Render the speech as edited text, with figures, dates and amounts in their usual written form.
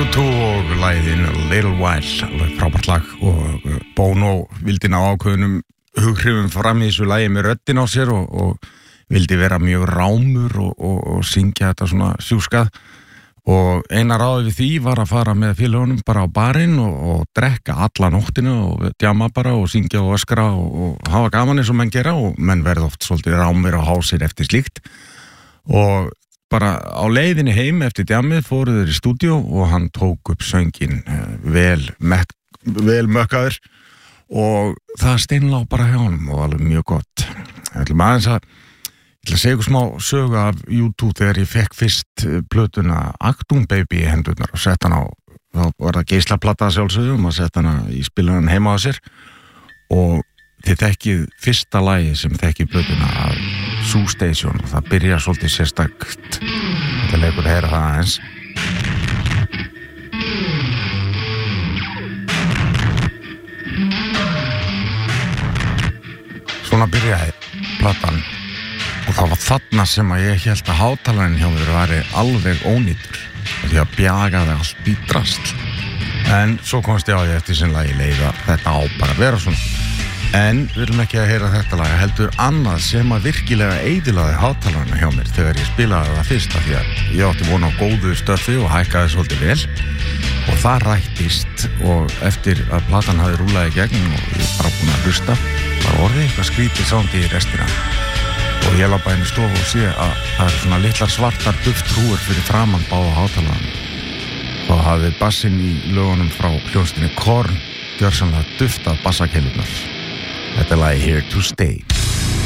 U2 og lagið Little While, alveg frábært lag og Bono vildi ná ákveðnum hughrifum fram í þessu lagi með röddin á sér og vildi vera mjög rámur og syngja þetta svona sjúskað og eina ráðið við því var að fara með félagunum bara á barinn og drekka alla nóttina og djama bara og syngja og öskra og hafa gaman eins og menn gera og menn verða oft svolítið rámur á hásir eftir slíkt og bara á leiðinni heim eftir djamið fóru þeir í stúdíó og hann tók upp söngin vel mökkaður og það steinlá bara hjá honum og alveg mjög gott. Ég ætla að segja ykkur smá sögu af U2 þegar ég fekk fyrst plötuna Achtung Baby í hendurnar og sett hann á, þá var það geislaplata sjálfsögum að setja hana í spilunan heima á sér og þið þekkið fyrsta lagi sem þekkið plötuna af Zoo Station og það byrja svolítið sérstakt þetta leikur að heyra það aðeins svona byrjaði platan og það var þarna sem að ég hélt að hátalarinn hjá mér væri alveg ónýtur því að bjagaði allt í drasl en svo komst ég á því eftir sem lagi leiða þetta á bara að vera svona en við viljum ekki að heyra þetta lag heldur annað sem að virkilega eyðilaði hátalarna hjá mér þegar ég spilaði það fyrst af því að ég átti von á góðu stöfi og hækkaði svolítið vel og það rættist og eftir að platan hafði rúlað í gegn og ég bara búin að hlusta var orðið eitthvað skrítið sándi í restina og ég labba inn í stofu og sé að það er svona litlar svartar dufthrúgur fyrir framan báða hátalarna og hafði bassinn í lögunum frá hljónstinni Korn gjörsamlega duftað bassakeilunar. Þetta er lagi Here to Stay.